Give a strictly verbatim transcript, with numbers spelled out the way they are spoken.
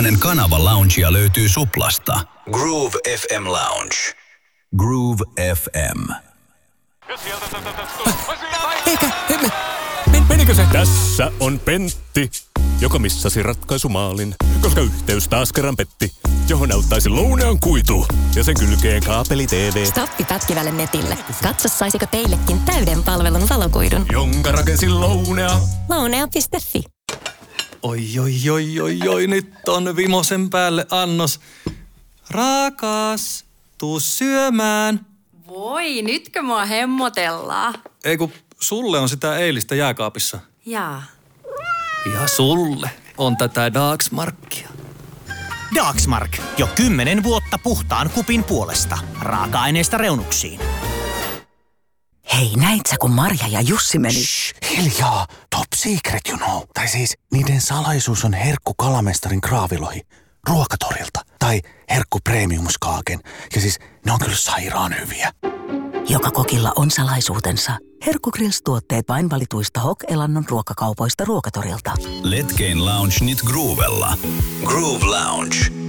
Ilmainen kanava loungea löytyy Suplasta. Groove F M Lounge. Groove F M. Eikä, men, men, menikö se? Tässä on Pentti, joka missasi ratkaisumaalin, koska yhteys taas kerran petti, johon auttaisi Lounean kuitu ja sen kylkeen kaapeli T V. Stoppi pätkivälle netille. Katso, saisiko teillekin täyden palvelun valokuidun, jonka rakensi Lounea. Lounea piste fi. Oi, oi, oi, oi, oi, nyt on vimosen päälle annos. Rakas, tuu syömään. Voi, nytkö mua hemmotellaan? Ei kun sulle on sitä eilistä jääkaapissa. Jaa. Ja sulle on tätä Dagsmarkia. Dagsmark. Jo kymmenen vuotta puhtaan kupin puolesta. Raaka-aineista reunuksiin. Hei, näit sä, kun Marja ja Jussi meni? Shh, hiljaa. Top secret, you know. Tai siis, niiden salaisuus on herkku kalamestarin kraavilohi. Ruokatorilta. Tai herkku premiumskaaken. Ja siis, ne on kyllä sairaan hyviä. Joka kokilla on salaisuutensa. Herkku Grills-tuotteet vain valituista Hok-elannon ruokakaupoista Ruokatorilta. Letkein lounge nyt Groovella. Groove Lounge.